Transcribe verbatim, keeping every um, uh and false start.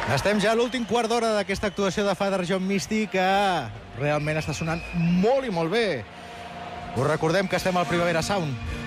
Estem ja a l'últim quart d'hora d'aquesta actuació de Father John Misty, que realment està sonant molt i molt bé. Us recordem que estem al Primavera Sound.